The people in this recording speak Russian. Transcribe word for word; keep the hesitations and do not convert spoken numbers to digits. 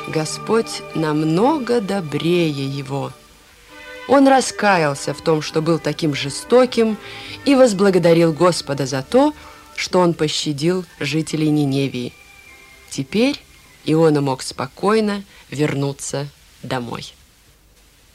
Господь намного добрее его. Он раскаялся в том, что был таким жестоким, и возблагодарил Господа за то, что он пощадил жителей Ниневии. Теперь Иона мог спокойно вернуться домой.